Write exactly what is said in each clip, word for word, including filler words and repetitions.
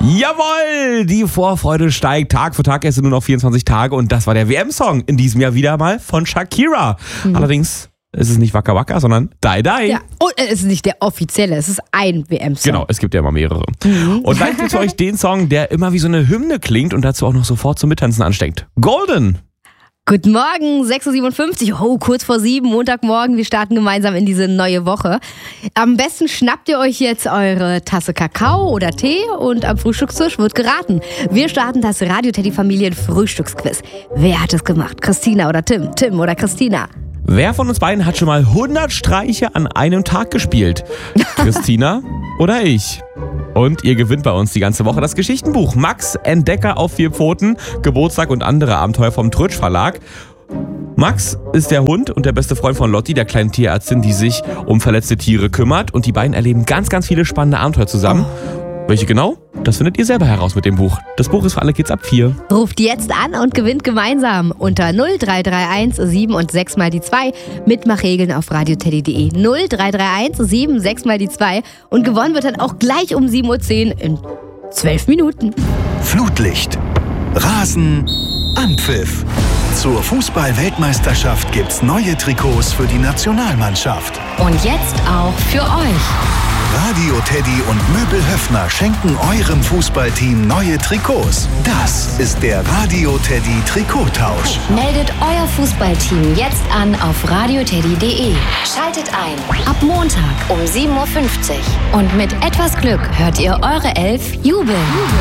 Jawohl, die Vorfreude steigt Tag für Tag, es sind nur noch vierundzwanzig Tage und das war der W M-Song in diesem Jahr wieder mal von Shakira. Mhm. Allerdings ist es nicht Waka Waka, sondern Die Die. Ja, und es ist nicht der offizielle, es ist ein W M-Song. Genau, es gibt ja immer mehrere. Mhm. Und gleich gibt's für euch den Song, der immer wie so eine Hymne klingt und dazu auch noch sofort zum Mittanzen ansteckt. Golden. Guten Morgen, sechs Uhr siebenundfünfzig, oh, kurz vor sieben, Montagmorgen, wir starten gemeinsam in diese neue Woche. Am besten schnappt ihr euch jetzt eure Tasse Kakao oder Tee und am Frühstückstisch wird geraten. Wir starten das Radio-Teddy-Familien-Frühstücksquiz. Wer hat es gemacht? Christina oder Tim? Tim oder Christina? Wer von uns beiden hat schon mal hundert Streiche an einem Tag gespielt? Christina oder ich? Und ihr gewinnt bei uns die ganze Woche das Geschichtenbuch Max, Entdecker auf vier Pfoten, Geburtstag und andere Abenteuer vom Trötsch Verlag. Max ist der Hund und der beste Freund von Lotti, der kleinen Tierärztin, die sich um verletzte Tiere kümmert. Und die beiden erleben ganz, ganz viele spannende Abenteuer zusammen. Oh. Welche genau? Das findet ihr selber heraus mit dem Buch. Das Buch ist für alle Kids ab vier. Ruft jetzt an und gewinnt gemeinsam unter null drei drei eins sieben und sechs mal die zwei. Mitmachregeln auf radioteddy punkt de. null drei drei eins sieben sechs mal die zwei. Und gewonnen wird dann auch gleich um sieben Uhr zehn in zwölf Minuten. Flutlicht, Rasen, Anpfiff. Zur Fußball-Weltmeisterschaft gibt's neue Trikots für die Nationalmannschaft. Und jetzt auch für euch. Radio Teddy und Möbel Höffner schenken eurem Fußballteam neue Trikots. Das ist der Radio Teddy Trikottausch. Meldet euer Fußballteam jetzt an auf radioteddy punkt de. Schaltet ein. Ab Montag um sieben Uhr fünfzig. Und mit etwas Glück hört ihr eure Elf jubeln.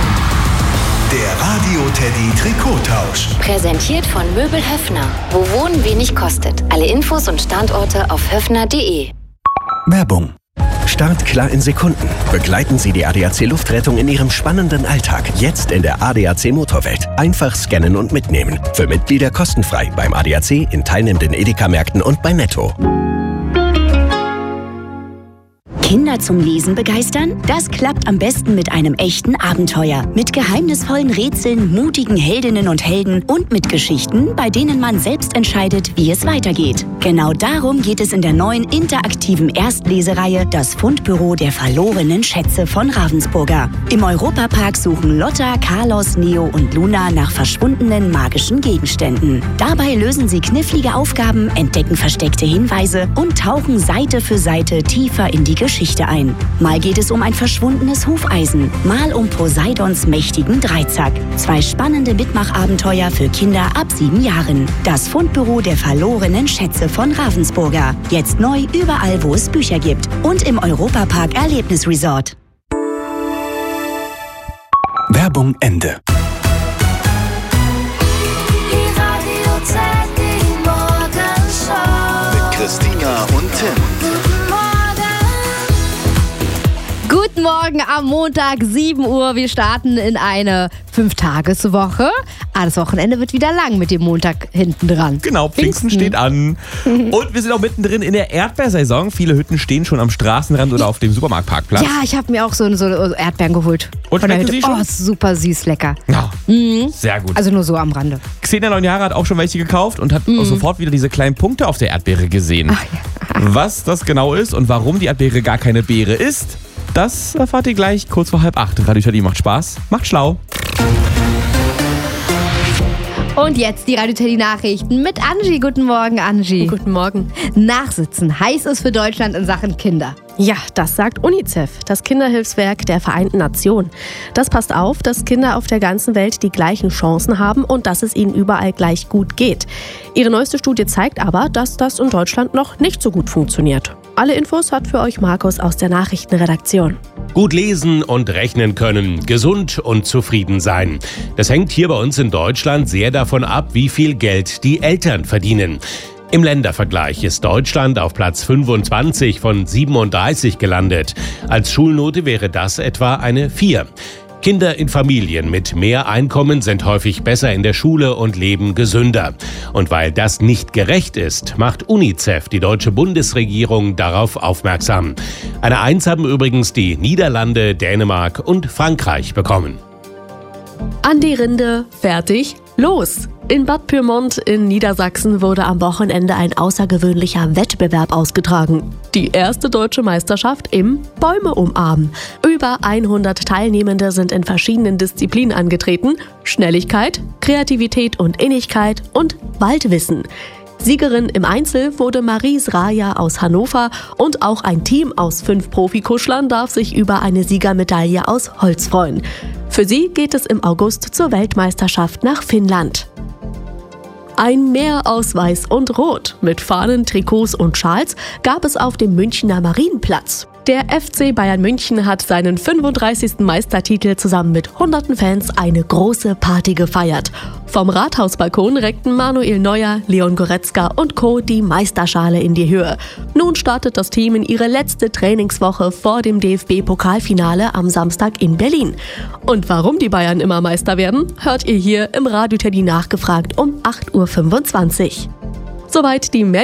Der Radio Teddy Trikottausch. Präsentiert von Möbel Höffner. Wo Wohnen wenig kostet. Alle Infos und Standorte auf höffner punkt de. Werbung. Start klar in Sekunden. Begleiten Sie die A D A C Luftrettung in Ihrem spannenden Alltag. Jetzt in der A D A C Motorwelt. Einfach scannen und mitnehmen. Für Mitglieder kostenfrei beim A D A C, in teilnehmenden Edeka-Märkten und bei Netto. Kinder zum Lesen begeistern? Das klappt am besten mit einem echten Abenteuer. Mit geheimnisvollen Rätseln, mutigen Heldinnen und Helden und mit Geschichten, bei denen man selbst entscheidet, wie es weitergeht. Genau darum geht es in der neuen interaktiven Erstlesereihe Das Fundbüro der verlorenen Schätze von Ravensburger. Im Europapark suchen Lotta, Carlos, Neo und Luna nach verschwundenen magischen Gegenständen. Dabei lösen sie knifflige Aufgaben, entdecken versteckte Hinweise und tauchen Seite für Seite tiefer in die Geschichte ein. Mal geht es um ein verschwundenes Hufeisen, mal um Poseidons mächtigen Dreizack. Zwei spannende Mitmachabenteuer für Kinder ab sieben Jahren. Das Fundbüro der verlorenen Schätze von Ravensburger. Jetzt neu überall, wo es Bücher gibt. Und im Europapark Erlebnisresort. Werbung Ende. Mit Christina und Tim. Guten Morgen am Montag, sieben Uhr. Wir starten in eine Fünf-Tages-Woche. Ah, das Wochenende wird wieder lang mit dem Montag hinten dran. Genau, Pfingsten steht an. Und wir sind auch mittendrin in der Erdbeersaison. Viele Hütten stehen schon am Straßenrand oder auf dem Supermarktparkplatz. Ja, ich habe mir auch so, so Erdbeeren geholt. Und schmecken sie schon? Oh, super süß, lecker. Ja, mhm. Sehr gut. Also nur so am Rande. Xenia, neun Jahre, hat auch schon welche gekauft und hat mhm. sofort wieder diese kleinen Punkte auf der Erdbeere gesehen. Ach, ja. Was das genau ist und warum die Erdbeere gar keine Beere ist, das erfahrt ihr gleich kurz vor halb acht. Radio Teddy macht Spaß, macht schlau. Und jetzt die Radio Teddy Nachrichten mit Angie. Guten Morgen, Angie. Guten Morgen. Nachsitzen heißt es für Deutschland in Sachen Kinder. Ja, das sagt UNICEF, das Kinderhilfswerk der Vereinten Nationen. Das passt auf, dass Kinder auf der ganzen Welt die gleichen Chancen haben und dass es ihnen überall gleich gut geht. Ihre neueste Studie zeigt aber, dass das in Deutschland noch nicht so gut funktioniert. Alle Infos hat für euch Markus aus der Nachrichtenredaktion. Gut lesen und rechnen können, gesund und zufrieden sein. Das hängt hier bei uns in Deutschland sehr davon ab, wie viel Geld die Eltern verdienen. Im Ländervergleich ist Deutschland auf Platz fünfundzwanzig von siebenunddreißig gelandet. Als Schulnote wäre das etwa eine vier. Kinder in Familien mit mehr Einkommen sind häufig besser in der Schule und leben gesünder. Und weil das nicht gerecht ist, macht UNICEF, die deutsche Bundesregierung, darauf aufmerksam. Eine Eins haben übrigens die Niederlande, Dänemark und Frankreich bekommen. An die Rinde, fertig, los! In Bad Pyrmont in Niedersachsen wurde am Wochenende ein außergewöhnlicher Wettbewerb ausgetragen. Die erste deutsche Meisterschaft im Bäume umarmen. Über hundert Teilnehmende sind in verschiedenen Disziplinen angetreten. Schnelligkeit, Kreativität und Innigkeit und Waldwissen. Siegerin im Einzel wurde Maries Raja aus Hannover und auch ein Team aus fünf Profikuschlern darf sich über eine Siegermedaille aus Holz freuen. Für sie geht es im August zur Weltmeisterschaft nach Finnland. Ein Meer aus Weiß und Rot mit Fahnen, Trikots und Schals gab es auf dem Münchner Marienplatz. Der F C Bayern München hat seinen fünfunddreißigsten Meistertitel zusammen mit hunderten Fans eine große Party gefeiert. Vom Rathausbalkon reckten Manuel Neuer, Leon Goretzka und Co. die Meisterschale in die Höhe. Nun startet das Team in ihre letzte Trainingswoche vor dem D F B-Pokalfinale am Samstag in Berlin. Und warum die Bayern immer Meister werden, hört ihr hier im Radio Teddy nachgefragt um acht Uhr fünfundzwanzig. Soweit die